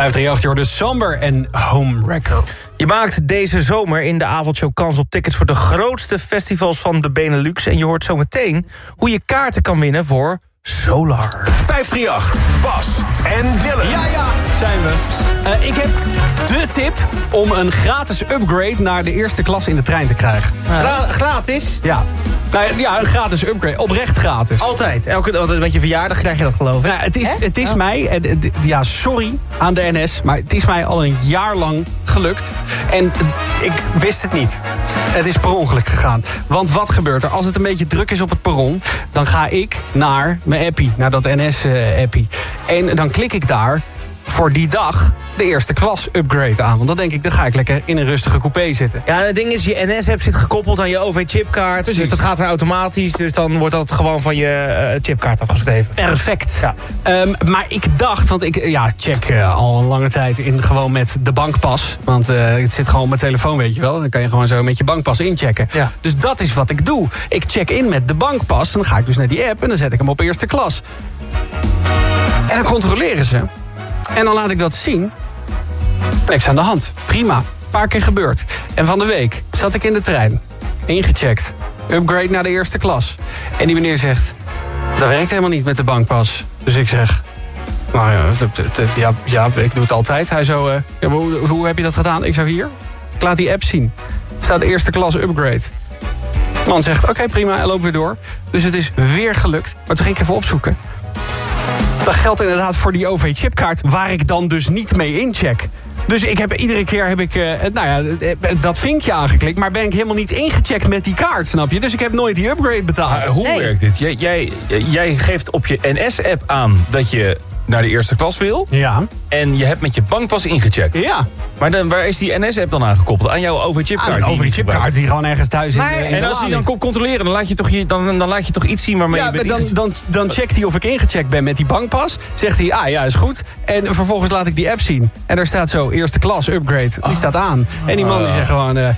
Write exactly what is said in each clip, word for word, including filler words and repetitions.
vijf drie acht, je hoort dus Somber en Homewrecker. Je maakt deze zomer in de avondshow kans op tickets voor de grootste festivals van de Benelux. En je hoort zometeen hoe je kaarten kan winnen voor Solar. vijf drie acht, Bas en Dylan. Ja, ja, zijn we. Uh, ik heb de tip om een gratis upgrade naar de eerste klas in de trein te krijgen. Gra- gratis? Ja. Nou, ja, een gratis upgrade. Oprecht gratis. Altijd. Elke, altijd met je verjaardag krijg je dat, geloof ik. Nou, het is, het is mij, en, en, ja, sorry aan de N S, maar het is mij al een jaar lang gelukt. En ik wist het niet. Het is per ongeluk gegaan. Want wat gebeurt er? Als het een beetje druk is op het perron, dan ga ik naar mijn appie, naar dat N S-appie. En dan klik ik daar voor die dag de eerste klas upgrade aan. Want dan denk ik, dan ga ik lekker in een rustige coupé zitten. Ja, het ding is, je N S-app zit gekoppeld aan je O V-chipkaart. Dus dat gaat er automatisch. Dus dan wordt dat gewoon van je uh, chipkaart afgeschreven. Perfect. Ja. Um, maar ik dacht, want ik ja, check uh, al een lange tijd in gewoon met de bankpas. Want uh, het zit gewoon op mijn telefoon, weet je wel. Dan kan je gewoon zo met je bankpas inchecken. Ja. Dus dat is wat ik doe. Ik check in met de bankpas. Dan ga ik dus naar die app en dan zet ik hem op eerste klas. En dan controleren ze. En dan laat ik dat zien. Niks aan de hand. Prima. Een paar keer gebeurd. En van de week zat ik in de trein. Ingecheckt. Upgrade naar de eerste klas. En die meneer zegt, dat werkt helemaal niet met de bankpas. Dus ik zeg, nou ja, dat, dat, ja, ja ik doe het altijd. Hij zo, uh, ja, maar hoe, hoe heb je dat gedaan? Ik zou hier. Ik laat die app zien. Staat eerste klas upgrade. De man zegt, oké, okay, prima, en loop weer door. Dus het is weer gelukt. Maar toen ging ik even opzoeken. Dat geldt inderdaad voor die O V-chipkaart, waar ik dan dus niet mee incheck. Dus ik heb, iedere keer heb ik uh, nou ja, dat vinkje aangeklikt, maar ben ik helemaal niet ingecheckt met die kaart, snap je? Dus ik heb nooit die upgrade betaald. Maar hoe Nee. werkt dit? Jij, jij, jij geeft op je N S-app aan dat je naar de eerste klas wil. Ja. En je hebt met je bankpas ingecheckt. Ja. Maar dan, waar is die N S-app dan aangekoppeld? Aan jouw O V-chipkaart? Ah, over die chipkaart die gewoon ergens thuis Maar- in, uh, in En de als la hij dan ligt. komt controleren, dan laat je toch, je, dan, dan laat je toch iets zien waarmee Ja, je bent dan, ingecheckt? dan, dan checkt hij of ik ingecheckt ben met die bankpas. Zegt hij, ah ja, is goed. En vervolgens laat ik die app zien. En daar staat zo, eerste klas, upgrade. Die staat aan. En die man die zegt gewoon, uh,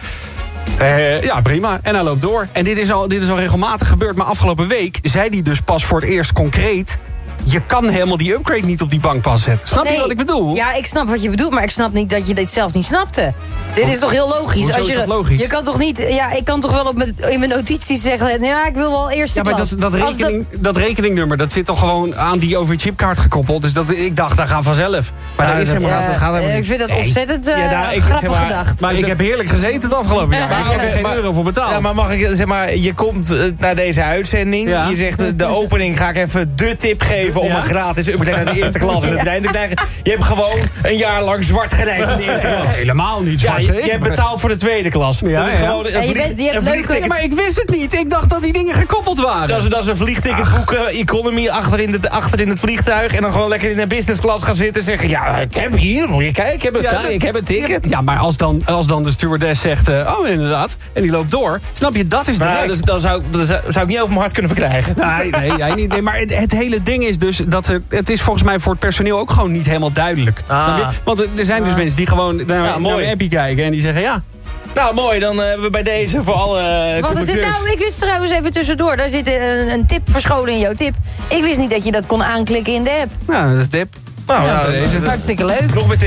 uh, ja prima. En hij loopt door. En dit is, al, dit is al regelmatig gebeurd. Maar afgelopen week zei hij dus pas voor het eerst concreet, je kan helemaal die upgrade niet op die bankpas zetten. Snap je Nee. wat ik bedoel? Ja, ik snap wat je bedoelt, maar ik snap niet dat je dit zelf niet snapte. Dit is toch heel logisch? Hoezo Als je, is dat logisch? Je kan toch niet, ja, ik kan toch wel op mijn, in mijn notities zeggen, ja, ik wil wel eerste Ja, maar klas. dat, dat, Als rekening, dat... rekeningnummer, dat zit toch gewoon aan die O V-chipkaart gekoppeld. Dus dat, ik dacht, dat gaat vanzelf. Maar Ja, dat is dat- helemaal ja, niet. dat gaat helemaal Eh, niet. ik vind dat Nee. ontzettend uh, Ja, nou, ik- grappig zeg maar- gedacht. Maar ik heb heerlijk gezeten het afgelopen jaar. Ja, Ik heb er ja, geen maar- euro voor betaald. Ja, maar mag ik, zeg maar, je komt uh, naar deze uitzending. Ja. Je zegt, uh, de opening ga ik even de tip geven om Ja. een gratis upgrade naar de eerste klas in de trein te krijgen. Je hebt gewoon een jaar lang zwart gereisd in de eerste klas. Helemaal niet Ja, zwart. je, Ik- je hebt betaald voor de tweede klas. Ja, dat is ja. gewoon een, Ja, je vlieg- bent- je hebt een leuke- vliegticket. Maar ik wist het niet. Ik dacht dat die dingen gekoppeld waren. Dat is, dat is een vliegticket boeken, economy, achter in, de, achter in het vliegtuig. En dan gewoon lekker in een business class gaan zitten en zeggen, ja, ik heb hier, moet je kijken, ik heb een, Ja, ta- dat- ik heb een ticket. Ja, maar als dan, als dan de stewardess zegt, uh, oh inderdaad, en die loopt door. Snap je, dat is de Maar dus, dan zou, ik- dan zou zou ik niet over mijn hart kunnen verkrijgen. Nee, nee, jij niet. Nee, maar het, het hele ding is dus dat er, het is volgens mij voor het personeel ook gewoon niet helemaal duidelijk. Ah. Snap je? Want er zijn dus mensen die gewoon naar, naar mooi. een appie kijken en die zeggen ja. Nou, mooi, dan uh, hebben we bij deze voor alle uh, Wat het is, conducteurs. nou, ik wist trouwens even tussendoor, daar zit een, een tip verscholen in jouw tip. Ik wist niet dat je dat kon aanklikken in de app. Nou, dat is dip. Nou, Ja, nou, bij deze. Hartstikke leuk. nog met